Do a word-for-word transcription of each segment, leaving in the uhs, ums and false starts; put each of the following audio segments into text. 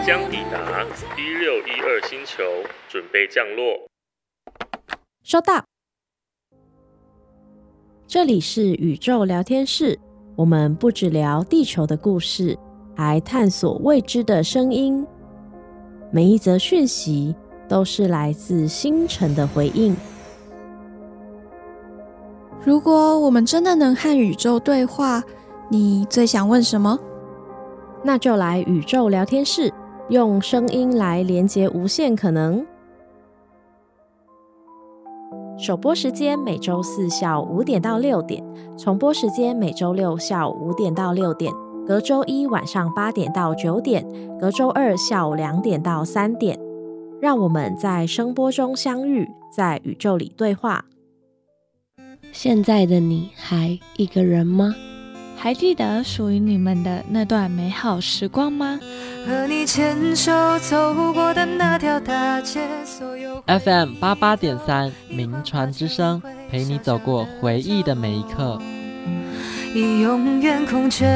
将抵达一六一二星球，准备降落。 收到。这里是宇宙聊天室，我们不只聊地球的故事，还探索未知的声音。每一则讯息都是来自星辰的回应。 如果我们真的能和宇宙对话，你最想问什么？ 那就来宇宙聊天室，用声音来连接无限可能。首播时间每周四下午五点到六点，重播时间每周六下午五点到六点，隔周一晚上八点到九点，隔周二下午两点到三点。让我们在声波中相遇，在宇宙里对话。 现在的你还一个人吗？ 还记得属于你们的那段美好时光吗？ 和你牵手走过的那条大街，所有 F M 八八点三名传之声，陪你走过回忆的每一刻， 已永远空缺。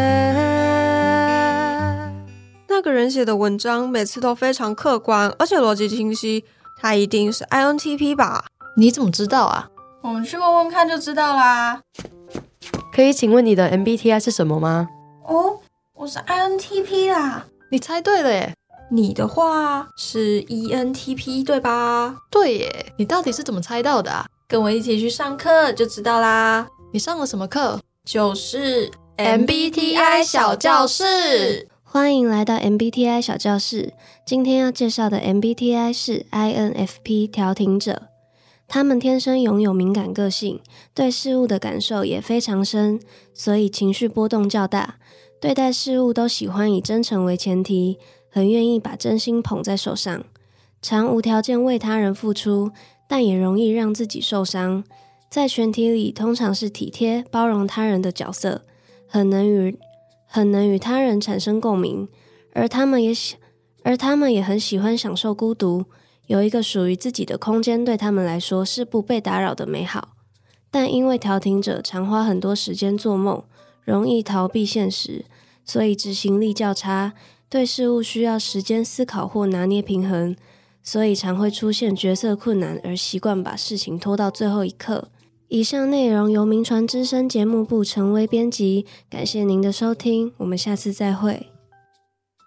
那个人写的文章每次都非常客观，而且逻辑清晰，他一定是 I N T P 吧？ 你怎么知道啊？ 我们去问问看就知道啦。 可以请问你的 M B T I 是什么吗？ 哦，我是 I N T P 啦。 你猜对了耶。 你的话是 E N T P 对吧？ 对耶，你到底是怎么猜到的啊？ 跟我一起去上课就知道啦。 你上了什么课？ 就是 M B T I 小教室。 欢迎来到 M B T I 小教室。今天要介绍的 M B T I 是 I N F P 调停者。他们天生拥有敏感个性，对事物的感受也非常深，所以情绪波动较大。对待事物都喜欢以真诚为前提，很愿意把真心捧在手上，常无条件为他人付出，但也容易让自己受伤。在群体里通常是体贴包容他人的角色，很能与很能与他人产生共鸣，而他们也而他们也很喜欢享受孤独，有一个属于自己的空间对他们来说是不被打扰的美好。但因为调停者常花很多时间做梦，容易逃避现实，所以执行力较差，对事物需要时间思考或拿捏平衡，所以常会出现决策困难，而习惯把事情拖到最后一刻。以上内容由名传之声节目部陈威编辑，感谢您的收听，我们下次再会。